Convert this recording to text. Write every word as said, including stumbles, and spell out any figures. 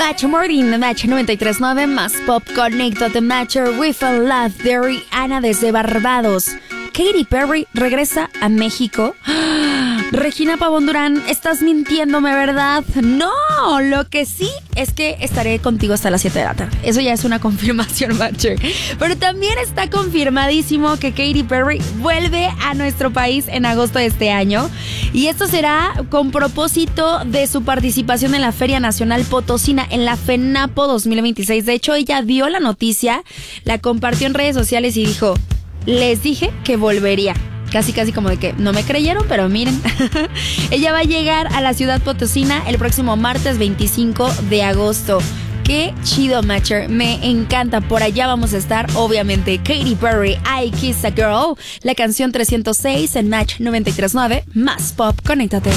Match Morning, Match noventa y tres punto nueve, más pop. Conéctate, Matcher with a Love de Rihanna desde Barbados. Katy Perry regresa a México. Regina Pavón Durán, estás mintiéndome, ¿verdad? No, lo que sí es que estaré contigo hasta las siete de la tarde. Eso ya es una confirmación, Matcher. Pero también está confirmadísimo que Katy Perry vuelve a nuestro país en agosto de este año. Y esto será con propósito de su participación en la Feria Nacional Potosina, en la FENAPO dos mil veintiséis. De hecho, ella dio la noticia, la compartió en redes sociales y dijo: les dije que volvería. Casi, casi como de que no me creyeron, pero miren. Ella va a llegar a la ciudad potosina el próximo martes veinticinco de agosto. Qué chido, Matcher. Me encanta. Por allá vamos a estar, obviamente. Katy Perry, I Kiss a Girl. La canción trescientos seis en Match noventa y tres punto nueve. Más pop. Conéctate.